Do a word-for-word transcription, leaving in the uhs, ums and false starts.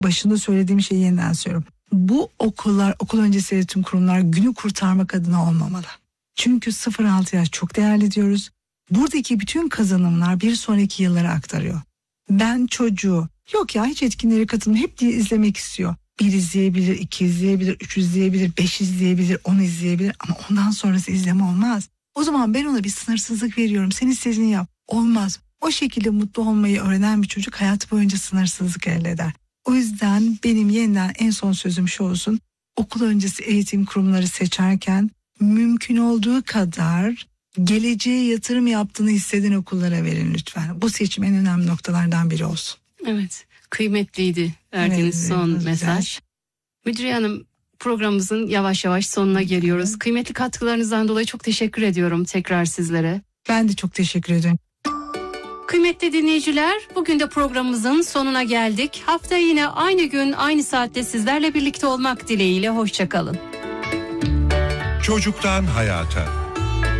başında söylediğim şeyi yeniden söylüyorum. Bu okullar, okul öncesi eğitim kurumlar günü kurtarmak adına olmamalı. Çünkü sıfır altı yaş çok değerli diyoruz. Buradaki bütün kazanımlar bir sonraki yıllara aktarıyor. Ben çocuğu yok ya hiç etkinliğe katılmıyor, hep diye izlemek istiyor. Bir izleyebilir, iki izleyebilir, üç izleyebilir, beş izleyebilir, on izleyebilir ama ondan sonrası izleme olmaz. O zaman ben ona bir sınırsızlık veriyorum. Sen istediğini yap. Olmaz. O şekilde mutlu olmayı öğrenen bir çocuk hayatı boyunca sınırsızlık elde eder. O yüzden benim yeniden en son sözüm şu olsun. Okul öncesi eğitim kurumları seçerken mümkün olduğu kadar geleceğe yatırım yaptığını hisseden okullara verin lütfen. Bu seçim en önemli noktalardan biri olsun. Evet, kıymetliydi verdiğiniz evet, son evet, mesaj. Müdüriye Hanım, programımızın yavaş yavaş sonuna geliyoruz. Evet. Kıymetli katkılarınızdan dolayı çok teşekkür ediyorum tekrar sizlere. Ben de çok teşekkür ederim. Kıymetli dinleyiciler, bugün de programımızın sonuna geldik. Haftaya yine aynı gün, aynı saatte sizlerle birlikte olmak dileğiyle. Hoşça kalın. Çocuktan hayata.